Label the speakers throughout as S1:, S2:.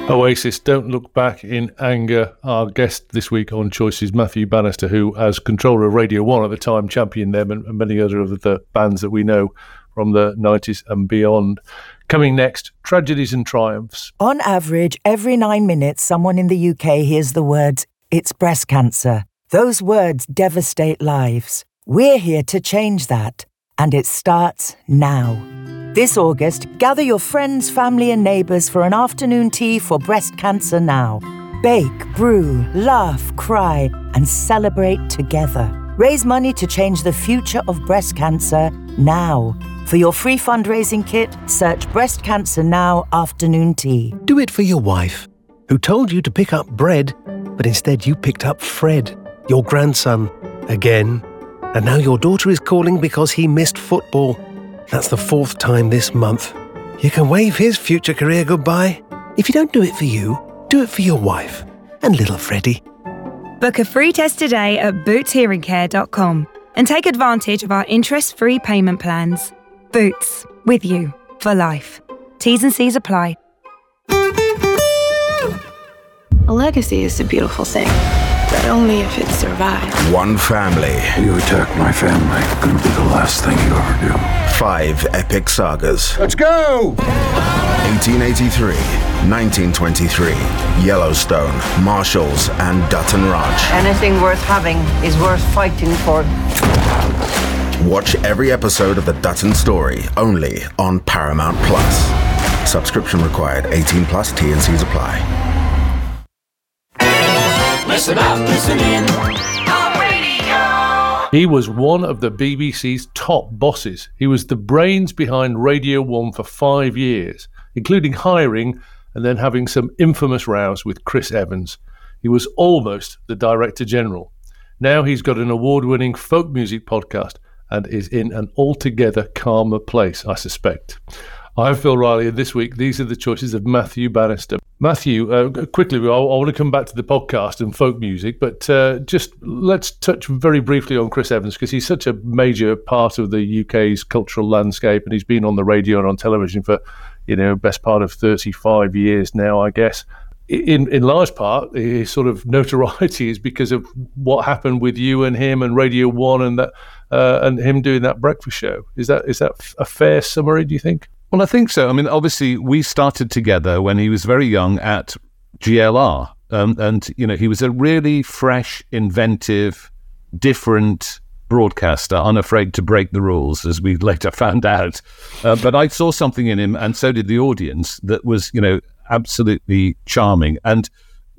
S1: Oasis, Don't Look Back in Anger. Our guest this week on Choice is Matthew Bannister, who, as controller of Radio 1 at the time, championed them and many other of the bands that we know from the 90s and beyond. Coming next, Tragedies and Triumphs.
S2: On average, every 9 minutes, someone in the UK hears the words, "It's breast cancer." Those words devastate lives. We're here to change that, and it starts now. This August, gather your friends, family and neighbours for an afternoon tea for breast cancer now. Bake, brew, laugh, cry and celebrate together. Raise money to change the future of breast cancer now. For your free fundraising kit, search Breast Cancer Now Afternoon Tea.
S3: Do it for your wife, who told you to pick up bread, but instead you picked up Fred, your grandson, again. And now your daughter is calling because he missed football. That's the 4th time this month. You can wave his future career goodbye. If you don't do it for you, do it for your wife and little Freddie.
S4: Book a free test today at bootshearingcare.com and take advantage of our interest-free payment plans. Boots, with you for life. T's and C's apply.
S5: A legacy is a beautiful thing, but only if it survives.
S6: One family.
S7: You attack my family, it'll be the last thing you ever do.
S6: 5 epic sagas.
S7: Let's go!
S6: 1883, 1923, Yellowstone, Marshalls, and Dutton Ranch.
S8: Anything worth having is worth fighting for.
S6: Watch every episode of The Dutton Story, only on Paramount Plus. Subscription required, 18 plus, T&Cs apply.
S9: Listen up, listen in.
S1: He was one of the BBC's top bosses. He was the brains behind Radio 1 for 5 years, including hiring and then having some infamous rows with Chris Evans. He was almost the Director General. Now he's got an award-winning folk music podcast and is in an altogether calmer place, I suspect. I'm Phil Riley, and this week, these are the choices of Matthew Bannister. Matthew, quickly, I want to come back to the podcast and folk music, but just let's touch very briefly on Chris Evans, because he's such a major part of the UK's cultural landscape, and he's been on the radio and on television for, best part of 35 years now, I guess. In large part, his sort of notoriety is because of what happened with you and him and Radio 1 and that, and him doing that breakfast show. Is that a fair summary, do you think?
S10: Well, I think so. I mean, obviously, we started together when he was very young at GLR. And he was a really fresh, inventive, different broadcaster, unafraid to break the rules, as we later found out. But I saw something in him, and so did the audience, that was, absolutely charming. And,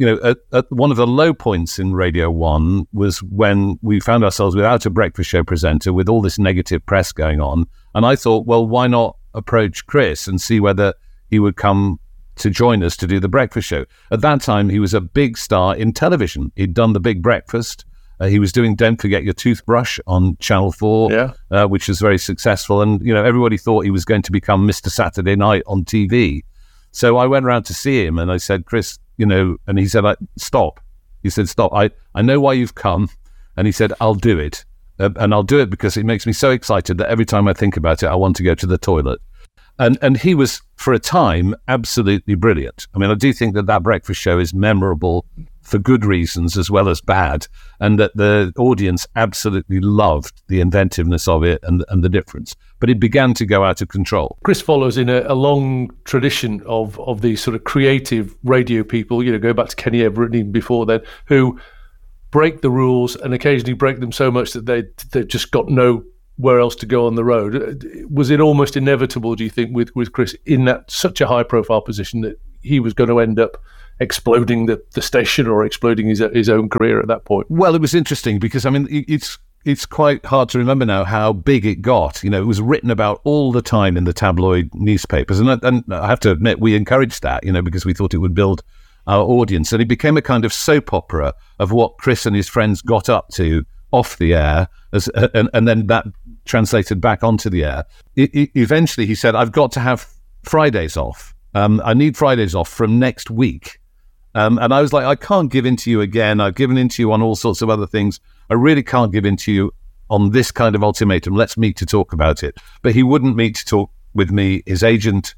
S10: at one of the low points in Radio 1 was when we found ourselves without a breakfast show presenter with all this negative press going on. And I thought, well, why not approach Chris and see whether he would come to join us to do the breakfast show. At that time, he was a big star in television. He'd done The Big Breakfast. He was doing Don't Forget Your Toothbrush on Channel 4, which was very successful. And, everybody thought he was going to become Mr. Saturday Night on TV. So I went around to see him and I said, Chris, and he said, stop. He said, stop. I know why you've come. And he said, I'll do it. And I'll do it because it makes me so excited that every time I think about it, I want to go to the toilet. And he was, for a time, absolutely brilliant. I mean, I do think that breakfast show is memorable for good reasons as well as bad, and that the audience absolutely loved the inventiveness of it and the difference. But it began to go out of control.
S1: Chris follows in a long tradition of these sort of creative radio people, go back to Kenny Everett even before then, who break the rules and occasionally break them so much that they've just got nowhere else to go on the road. Was it almost inevitable, do you think, with Chris in that such a high profile position that he was going to end up exploding the station or exploding his own career at that point?
S10: Well, it was interesting because, I mean, it's quite hard to remember now how big it got. It was written about all the time in the tabloid newspapers. And I have to admit, we encouraged that, because we thought it would build our audience. And it became a kind of soap opera of what Chris and his friends got up to off the air, and then that translated back onto the air. Eventually, he said, I've got to have Fridays off. I need Fridays off from next week. And I was like, I can't give in to you again. I've given in to you on all sorts of other things. I really can't give in to you on this kind of ultimatum. Let's meet to talk about it. But he wouldn't meet to talk with me. His agent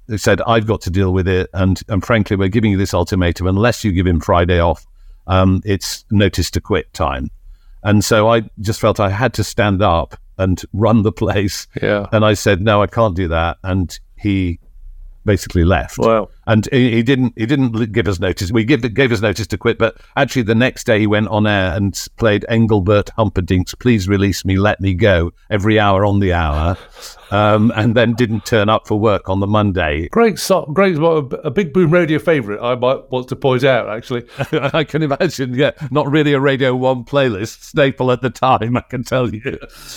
S10: they said, I've got to deal with it. And frankly, we're giving you this ultimatum. Unless you give him Friday off, it's notice to quit time. And so I just felt I had to stand up and run the place.
S1: Yeah.
S10: And I said, no, I can't do that. And he basically left.
S1: Wow.
S10: And he didn't give us notice. We gave us notice to quit, but actually the next day he went on air and played Engelbert Humperdinck's Please Release Me, Let Me Go every hour on the hour, and then didn't turn up for work on the Monday.
S1: Great, a Big Boom Radio favourite, I might want to point out, actually.
S10: I can imagine, yeah. Not really a Radio 1 playlist staple at the time, I can tell you.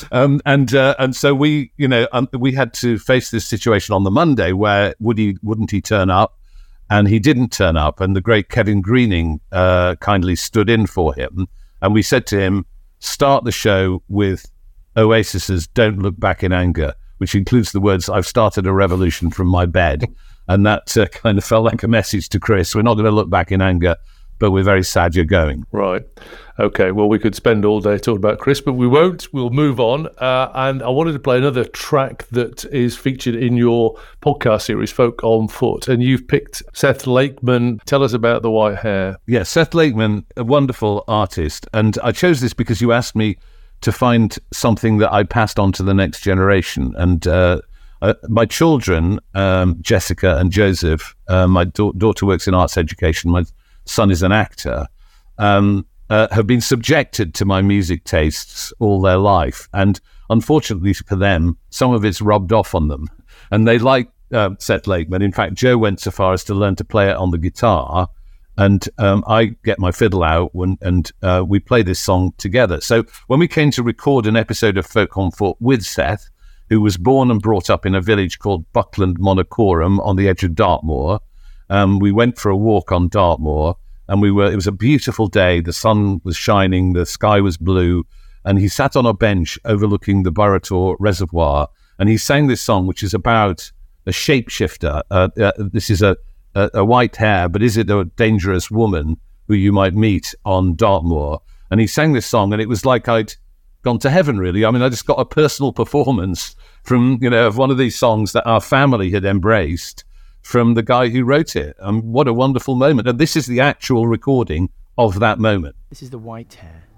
S10: And so we had to face this situation on the Monday where wouldn't he turn up? And he didn't turn up, and the great Kevin Greening kindly stood in for him. And we said to him, start the show with Oasis's Don't Look Back in Anger, which includes the words, I've started a revolution from my bed. And that kind of felt like a message to Chris. We're not going to look back in anger, but we're very sad you're going.
S1: Right. Okay, well, we could spend all day talking about Chris, but we won't. We'll move on. And I wanted to play another track that is featured in your podcast series, Folk on Foot. And you've picked Seth Lakeman. Tell us about The White Hare.
S10: Yeah, Seth Lakeman, a wonderful artist. And I chose this because you asked me to find something that I passed on to the next generation. And my children, Jessica and Joseph, my daughter works in arts education, my son is an actor, have been subjected to my music tastes all their life. And unfortunately for them, some of it's rubbed off on them. And they like Seth Lakeman. In fact, Joe went so far as to learn to play it on the guitar. And I get my fiddle out and we play this song together. So when we came to record an episode of Folk on Foot with Seth, who was born and brought up in a village called Buckland Monacorum on the edge of Dartmoor, we went for a walk on Dartmoor, and it was a beautiful day. The sun was shining, the sky was blue, and he sat on a bench overlooking the Burrator Reservoir, and he sang this song, which is about a shapeshifter. This is a white hare, but is it a dangerous woman who you might meet on Dartmoor? And he sang this song, and it was like I'd gone to heaven, really. I mean, I just got a personal performance from, of one of these songs that our family had embraced from the guy who wrote it. What a wonderful moment. And this is the actual recording of that moment.
S11: This is The White Hare.